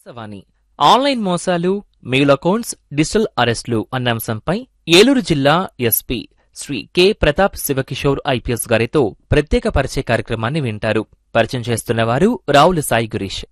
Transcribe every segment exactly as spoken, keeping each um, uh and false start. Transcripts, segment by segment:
Savani online మోసాలు, mail accounts, digital అరెస్టులు అన్న అంశంపై ఏలూరు జిల్లా SP Shri K Pratap Shiva Kishore IPS గారితో ప్రత్యేక పరిచయ కార్యక్రమాన్ని వింటారు. పరిచయం చేస్తున్నవారు రావుల సాయి గురీష్.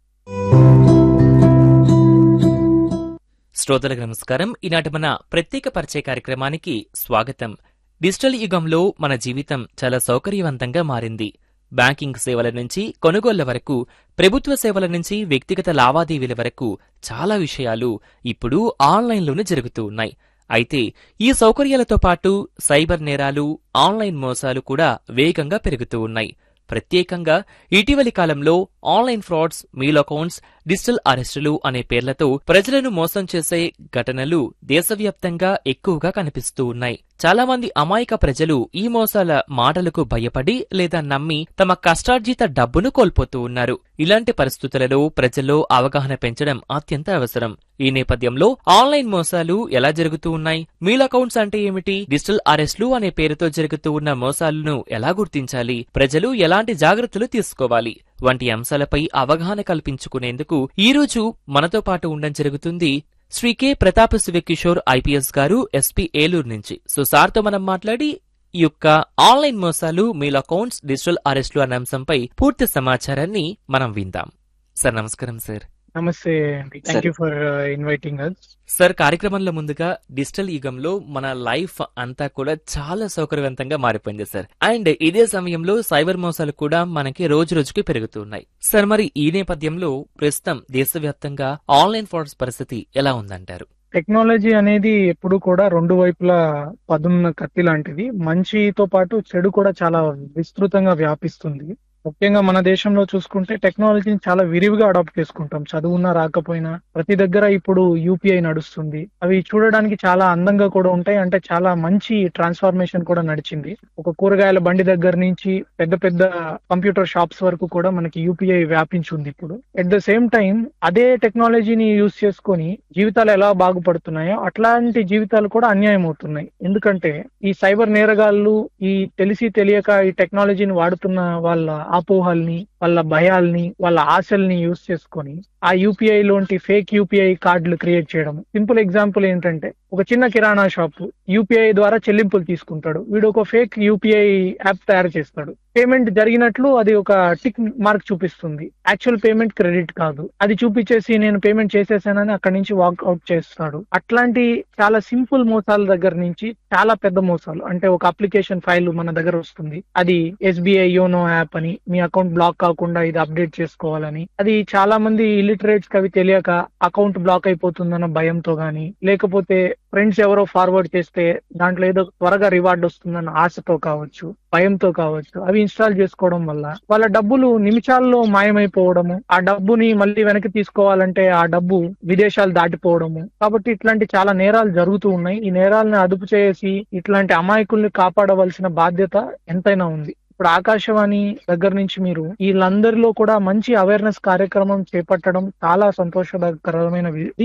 శ్రోతలకు నమస్కారం. ఈనాటి మన ప్రత్యేక పరిచయ కార్యక్రమానికి స్వాగతం. డిజిటల్ యుగంలో మన జీవితం చాలా సౌకర్యవంతంగా మారింది. బ్యాంకింగ్ సేవల నుంచి కొనుగోళ్ల వరకు, ప్రభుత్వ సేవల నుంచి వ్యక్తిగత లావాదేవీల వరకు చాలా విషయాలు ఇప్పుడు ఆన్లైన్లోనే జరుగుతూ ఉన్నాయి. అయితే ఈ సౌకర్యాలతో పాటు సైబర్ నేరాలు, ఆన్లైన్ మోసాలు కూడా వేగంగా పెరుగుతూ ఉన్నాయి. ప్రత్యేకంగా ఇటీవలి కాలంలో online frauds, mail accounts, digital అరెస్టులు అనే పేర్లతో ప్రజలను మోసం చేసే ఘటనలు దేశవ్యాప్తంగా ఎక్కువగా కనిపిస్తూ ఉన్నాయి. చాలా మంది అమాయక ప్రజలు ఈ మోసాల మాటలకు భయపడి లేదా నమ్మి తమ కష్టార్జిత డబ్బును కోల్పోతూ ఉన్నారు. ఇలాంటి పరిస్థితులలో ప్రజల్లో అవగాహన పెంచడం అత్యంత అవసరం. ఈ నేపథ్యంలో ఆన్లైన్ మోసాలు ఎలా జరుగుతూ ఉన్నాయి, మెయిల్ అకౌంట్స్ అంటే ఏమిటి, డిజిటల్ అరెస్టులు అనే పేరుతో జరుగుతూ ఉన్న మోసాలను ఎలా గుర్తించాలి, ప్రజలు ఎలాంటి జాగ్రత్తలు తీసుకోవాలి వంటి అంశాలపై అవగాహన కల్పించుకునేందుకు ఈ రోజు మనతో పాటు ఉండడం జరుగుతుంది శ్రీ కె ప్రతాప్ శివకిషోర్ ఐపీఎస్ గారు, ఎస్పీ ఏలూరు నుంచి. సో సార్తో మనం మాట్లాడి ఈ యొక్క ఆన్లైన్ మోసాలు, మెయిల్ అకౌంట్స్, డిజిటల్ అరెస్టులు అనే అంశంపై పూర్తి సమాచారాన్ని మనం విందాం. సార్ నమస్కారం. సార్ నమస్తే అండి, thank you for inviting us. Sir, కార్యక్రమంలో ముందుగా డిజిటల్ యుగంలో మన లైఫ్ అంతా కూడా చాలా సౌకర్యవంతంగా మారిపోయింది సార్. అండ్ ఇదే సమయంలో సైబర్ మోసాలు కూడా మనకి రోజు రోజుకి పెరుగుతున్నాయి. సార్, మరి ఈ నేపథ్యంలో ప్రస్తుతం దేశవ్యాప్తంగా ఆన్లైన్ ఫ్రాడ్స్ పరిస్థితి ఎలా ఉందంటారు? టెక్నాలజీ అనేది ఎప్పుడు కూడా రెండు వైపులా పదున్న కత్తి లాంటిది. మంచితో పాటు చెడు కూడా చాలా విస్తృతంగా వ్యాపిస్తుంది. ముఖ్యంగా మన దేశంలో చూసుకుంటే టెక్నాలజీని చాలా విరివిగా అడాప్ట్ చేసుకుంటాం. చదువున్నా రాకపోయినా ప్రతి దగ్గర ఇప్పుడు యూపీఐ నడుస్తుంది. అవి చూడడానికి చాలా అందంగా కూడా ఉంటాయి. అంటే చాలా మంచి ట్రాన్స్ఫార్మేషన్ కూడా నడిచింది. ఒక కూరగాయల బండి దగ్గర నుంచి పెద్ద పెద్ద కంప్యూటర్ షాప్స్ వరకు కూడా మనకి యూపీఐ వ్యాపించింది ఇప్పుడు. ఎట్ ద సేమ్ టైం అదే టెక్నాలజీని యూజ్ చేసుకొని జీవితాలు ఎలా బాగుపడుతున్నాయో అట్లాంటి జీవితాలు కూడా అన్యాయం అవుతున్నాయి. ఎందుకంటే ఈ సైబర్ నేరగాళ్ళు ఈ తెలిసి తెలియక ఈ టెక్నాలజీని వాడుతున్న వాళ్ళ అపోహల్ని, వాళ్ళ భయాల్ని, వాళ్ళ ఆశల్ని యూజ్ చేసుకొని ఆ యూపీఐ లోంటి ఫేక్ యూపీఐ కార్డులు క్రియేట్ చేయడం. సింపుల్ ఎగ్జాంపుల్ ఏంటంటే, ఒక చిన్న కిరాణా షాప్ యూపీఐ ద్వారా చెల్లింపులు తీసుకుంటాడు. వీడు ఒక ఫేక్ యూపీఐ యాప్ తయారు చేస్తాడు. పేమెంట్ జరిగినట్లు అది ఒక టిక్ మార్క్ చూపిస్తుంది. యాక్చువల్ పేమెంట్ క్రెడిట్ కాదు. అది చూపించేసి నేను పేమెంట్ చేసేసానని అక్కడి నుంచి వాక్ అవుట్ చేస్తాడు. అట్లాంటి చాలా సింపుల్ మోసాల దగ్గర నుంచి చాలా పెద్ద మోసాలు, అంటే ఒక అప్లికేషన్ ఫైల్ మన దగ్గర వస్తుంది, అది ఎస్బీఐ యోనో యాప్ అని, మీ అకౌంట్ బ్లాక్ కాకుండా ఇది అప్డేట్ చేసుకోవాలని. అది చాలా మంది ఇల్లిటరేట్స్ కి అవి తెలియక అకౌంట్ బ్లాక్ అయిపోతుందన్న భయంతో గానీ, లేకపోతే ఫ్రెండ్స్ ఎవరో ఫార్వర్డ్ చేస్తే దాంట్లో ఏదో త్వరగా రివార్డ్ వస్తుందన్న ఆశతో కావచ్చు, భయంతో కావచ్చు, అవి ఇన్స్టాల్ చేసుకోవడం వల్ల వాళ్ళ డబ్బులు నిమిషాల్లో మాయమైపోవడము, ఆ డబ్బుని మళ్ళీ వెనక్కి తీసుకోవాలంటే ఆ డబ్బు విదేశాలు దాటిపోవడము. కాబట్టి ఇట్లాంటి చాలా నేరాలు జరుగుతూ ఉన్నాయి. ఈ నేరాలను అదుపు చేసి ఇట్లాంటి అమాయకుల్ని కాపాడవలసిన బాధ్యత ఎంతైనా ఉంది. ఇప్పుడు ఆకాశవాణి దగ్గర నుంచి మీరు వీళ్ళందరిలో కూడా మంచి అవేర్నెస్ కార్యక్రమం చేపట్టడం చాలా సంతోషకరమైన.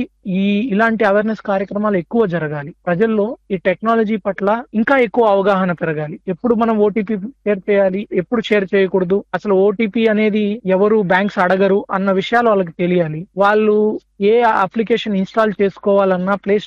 ఈ ఇలాంటి అవేర్నెస్ కార్యక్రమాలు ఎక్కువ జరగాలి. ప్రజల్లో ఈ టెక్నాలజీ పట్ల ఇంకా ఎక్కువ అవగాహన పెరగాలి. ఎప్పుడు మనం ఓటీపీ షేర్ చేయాలి, ఎప్పుడు షేర్ చేయకూడదు, అసలు ఓటీపీ అనేది ఎవరు బ్యాంక్స్ అడగరు అన్న విషయాలు వాళ్ళకి తెలియాలి. వాళ్ళు ఏ అప్లికేషన్ ఇన్స్టాల్ చేసుకోవాలన్నా ప్లే